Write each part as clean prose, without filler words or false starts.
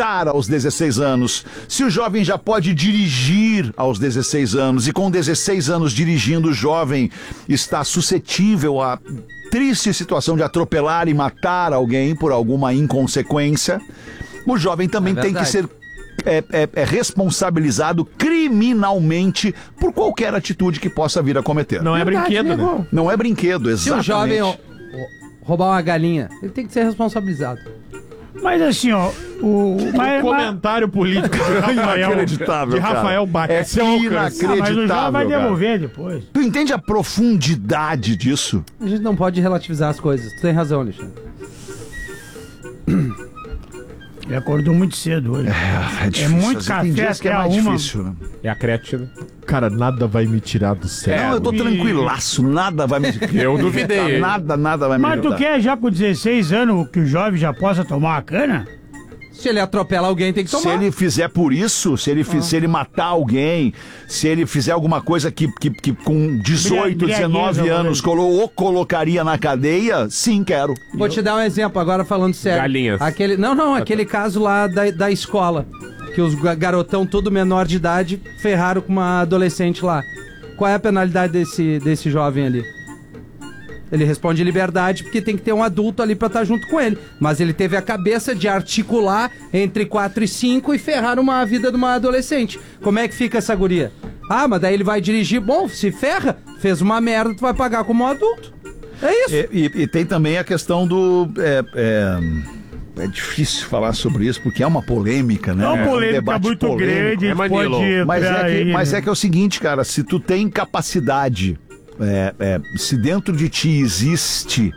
matar aos 16 anos, se o jovem já pode dirigir aos 16 anos e com 16 anos dirigindo, o jovem está suscetível a triste situação de atropelar e matar alguém por alguma inconsequência, o jovem também tem que ser responsabilizado criminalmente por qualquer atitude que possa vir a cometer. Não é brinquedo, né? Não é brinquedo, exatamente. Se o jovem roubar uma galinha, ele tem que ser responsabilizado. Mas assim, ó, o comentário político inacreditável, de Rafael Baca. É inacreditável. Mas o jovem vai cara. devolver depois. Tu entende a profundidade disso? A gente não pode relativizar as coisas. Tu tem razão, Alexandre. Ele acordou muito cedo hoje. É difícil. Muito café tem dias que é até mais uma. difícil, né? É a crédito. Cara, nada vai me tirar do sério. Não, eu tô tranquilaço, nada vai me... Eu duvidei. Nada vai me Mas tu ajudar. quer já com 16 anos que o jovem já possa tomar uma cana? Se ele atropela alguém, tem que tomar. Se ele fizer por isso, se ele matar alguém, se ele fizer alguma coisa que com 18, 19 anos colocaria na cadeia, sim, quero. Vou te dar um exemplo, agora falando sério. Galinhas. Aquele caso lá da escola, que os garotão todo menor de idade ferraram com uma adolescente lá. Qual é a penalidade desse jovem ali? Ele responde liberdade porque tem que ter um adulto ali pra estar junto com ele. Mas ele teve a cabeça de articular entre 4 e 5 e ferrar a vida de uma adolescente. Como é que fica essa guria? Ah, mas daí ele vai dirigir. Bom, se ferra, fez uma merda, tu vai pagar como um adulto. É isso. E tem também a questão do... É difícil falar sobre isso, porque é uma polêmica, né? É uma polêmica debate muito polêmico. grande. Pode Mas é que é o seguinte, cara, se tu tem capacidade... se dentro de ti existe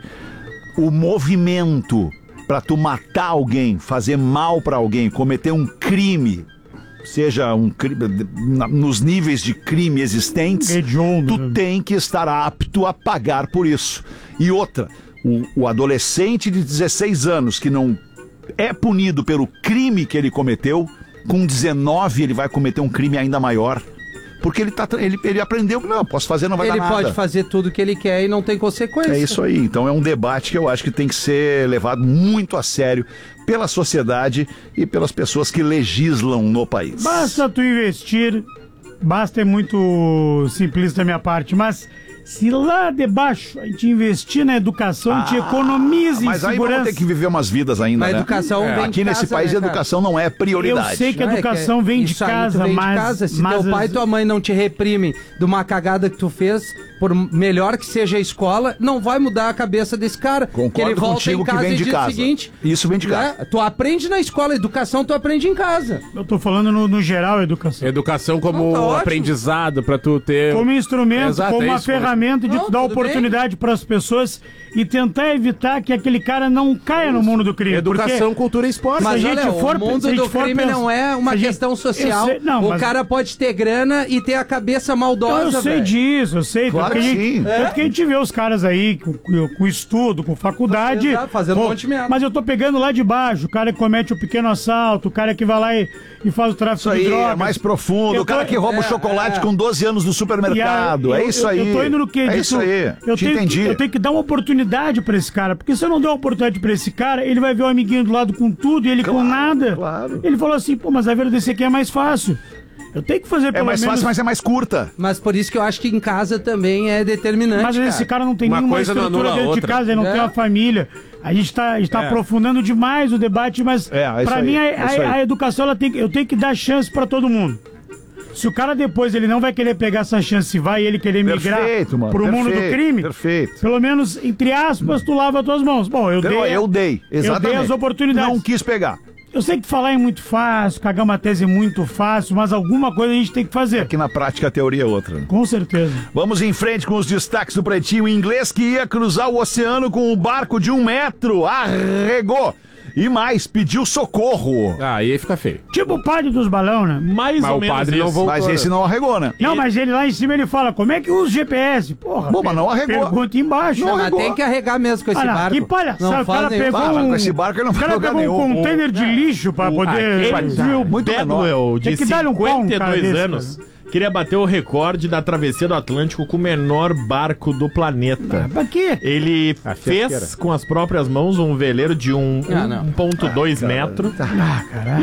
o movimento pra tu matar alguém, fazer mal pra alguém, cometer um crime, seja um crime nos níveis de crime existentes, tu tem que estar apto a pagar por isso. E outra, o adolescente de 16 anos que não é punido pelo crime que ele cometeu, com 19 ele vai cometer um crime ainda maior. Porque ele aprendeu que não, posso fazer, não vai dar nada. Ele pode fazer tudo que ele quer e não tem consequência. É isso aí. Então é um debate que eu acho que tem que ser levado muito a sério pela sociedade e pelas pessoas que legislam no país. Basta tu investir, basta é muito simplista da minha parte, mas se lá de baixo a gente investir na educação, a gente economiza em mas aí segurança. vamos ter que viver umas vidas ainda, A né? educação vem de aqui nesse casa, país né, a educação não é prioridade. Eu sei que a educação vem de casa, vem mas... de casa. Se mas teu pai e tua mãe não te reprimem de uma cagada que tu fez, por melhor que seja a escola, não vai mudar a cabeça desse cara. Concordo que ele volta contigo em casa que vem e de diz casa. o seguinte... Isso vem de casa. Tu aprende na escola, educação tu aprende em casa. Eu tô falando no geral, educação. Educação como Tá ótimo. aprendizado pra tu ter... Como instrumento, Exato, como é uma isso, ferramenta de Não, tu dar tudo oportunidade para as pessoas e tentar evitar que aquele cara não caia no mundo do crime. Educação, cultura e esporte. Mas se a gente olha, for- o mundo se a gente do for crime pensar- não é uma se a gente- questão social. Eu sei- não, o mas- cara pode ter grana e ter a cabeça maldosa, Eu sei velho. disso, eu sei. Claro porque que a gente, sim. porque a gente vê os caras aí com estudo, com faculdade. Exato, fazendo um monte de merda. Mas eu tô pegando lá de baixo, o cara que comete o pequeno assalto, o cara que vai lá e faz o tráfico Isso aí de drogas. é mais profundo. Eu O cara tô- que rouba o chocolate com 12 anos no supermercado. E É isso aí. Eu tô indo no que É isso aí. Te entendi. Eu tenho que dar uma oportunidade pra esse cara. Porque se eu não der uma oportunidade pra esse cara, ele vai ver o amiguinho do lado com tudo e ele com nada. claro. Ele falou assim, pô, mas a vida desse aqui é mais fácil. Eu tenho que fazer É pelo mais menos... fácil, mas é mais curta. Mas por isso que eu acho que em casa também é determinante, Mas esse cara não tem Uma nenhuma coisa não estrutura anula a dentro de outra. casa, ele não É. tem uma família. A gente tá aprofundando demais o debate, mas É isso pra aí, mim é isso aí. a educação eu tenho que dar chance pra todo mundo. Se o cara depois ele não vai querer pegar essa chance e vai ele querer migrar Perfeito, mano, pro mundo do perfeito, crime, perfeito. pelo menos, entre aspas, tu lava as tuas mãos. Bom, eu dei Exatamente. as oportunidades. Não quis pegar. Eu sei que falar é muito fácil, cagar uma tese é muito fácil, mas alguma coisa a gente tem que fazer. Aqui na prática a teoria é outra. Com certeza. Vamos em frente com os destaques do Pretinho. Inglês que ia cruzar o oceano com um barco de 1 metro. Arregou. E mais, pediu socorro. Aí fica feio. Tipo o padre dos balão, né? Mais Mas ou o menos padre não isso. voltou. Mas esse não arregou, né? Não, mas ele lá em cima ele fala, como é que usa o GPS? Porra, Bom, mas não arregou. pergunta embaixo. Não Não, mas arregou. tem que arregar mesmo com esse Ah, não, barco. que palhaçada, Não o cara faz nem pegou fala, um... com esse barco ele não o cara vai lugar pegou um nenhum. container de lixo pra poder... Aquele muito Bedwell, de Tem que dar um pau, um cara 52 desse, anos, queria bater o recorde da travessia do Atlântico com o menor barco do planeta. Pra quê? Ele fiasqueira. fez com as próprias mãos um veleiro de Ah, não. 1,2 metro. Ah, caralho.